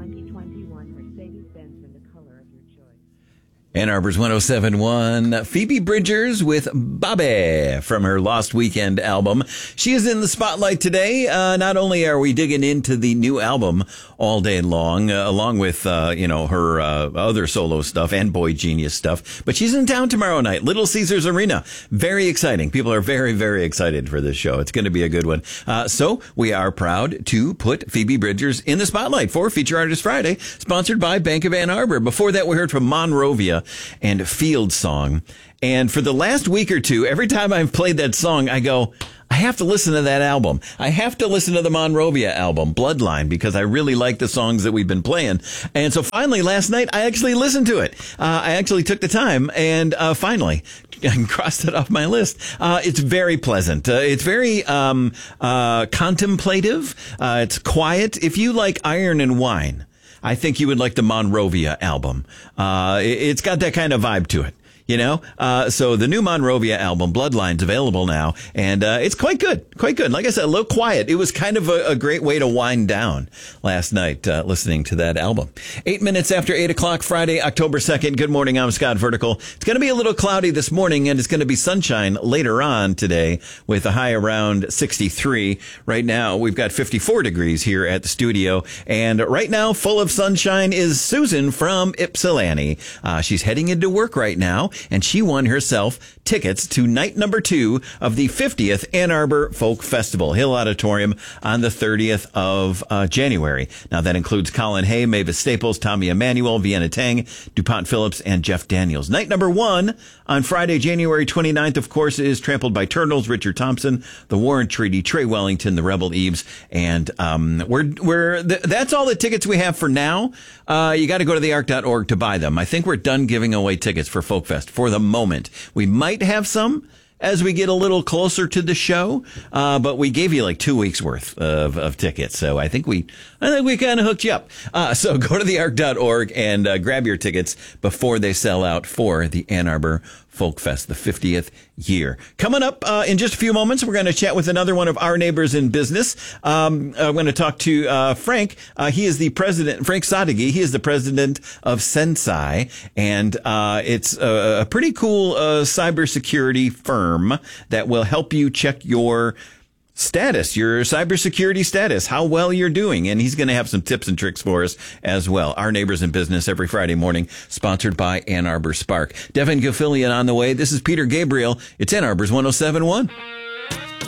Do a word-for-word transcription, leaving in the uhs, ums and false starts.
twenty twenty-one Mercedes-Benz in the color of your choice. Ann Arbor's one oh seven point one, Phoebe Bridgers with Bobby from her Lost Weekend album. She is in the spotlight today. Uh, not only are we digging into the new album all day long, uh, along with, uh, you know, her uh, other solo stuff and Boy Genius stuff, but she's in town tomorrow night, Little Caesars Arena. Very exciting. People are very, very excited for this show. It's going to be a good one. Uh, so we are proud to put Phoebe Bridgers in the spotlight for Feature Artist Friday, sponsored by Bank of Ann Arbor. Before that, we heard from Monrovia and Field Song. And for the last week or two, every time I've played that song, I go, I have to listen to that album. I have to listen to the Monrovia album, Bloodline, because I really like the songs that we've been playing. And so finally, last night, I actually listened to it. Uh, I actually took the time and uh, finally crossed it off my list. Uh, it's very pleasant. Uh, it's very um, uh, contemplative. Uh, it's quiet. If you like Iron and Wine, I think you would like the Monrovia album. Uh, it's got that kind of vibe to it. You know, uh, so the new Monrovia album, Bloodline's available now, and uh, it's quite good, quite good. Like I said, a little quiet. It was kind of a, a great way to wind down last night, uh, listening to that album. Eight minutes after eight o'clock, Friday, October second. Good morning, I'm Scott Vertical. It's going to be a little cloudy this morning, and it's going to be sunshine later on today with a high around sixty-three. Right now, we've got fifty-four degrees here at the studio, and right now, full of sunshine is Susan from Ypsilanti. Uh, she's heading into work right now, and she won herself tickets to night number two of the fiftieth Ann Arbor Folk Festival, Hill Auditorium, on the thirtieth of uh, January. Now, that includes Colin Hay, Mavis Staples, Tommy Emmanuel, Vienna Tang, DuPont Phillips, and Jeff Daniels. Night number one on Friday, January twenty-ninth, of course, is Trampled by Turtles, Richard Thompson, The Warren Treaty, Trey Wellington, The Rebel Eves, and um, we're we're th- that's all the tickets we have for now. Uh, you got to go to the arc dot org to buy them. I think we're done giving away tickets for Folk Fest for the moment. We might have some as we get a little closer to the show, uh, but we gave you like two weeks worth of, of tickets, so I think we, I think we kind of hooked you up. Uh, so go to the arc dot org and uh, grab your tickets before they sell out for the Ann Arbor Folk Fest, the fiftieth year. Coming up uh, in just a few moments, we're going to chat with another one of our neighbors in business. Um, I'm going to talk to uh, Frank. Uh, he is the president, Frank Sadeghi. He is the president of Sensei, and uh, it's a, a pretty cool uh, cybersecurity firm that will help you check your status, your cybersecurity status, how well you're doing. And he's going to have some tips and tricks for us as well. Our Neighbors in Business every Friday morning, sponsored by Ann Arbor Spark. Devin Gilfillian on the way. This is Peter Gabriel. It's Ann Arbor's one oh seven point one.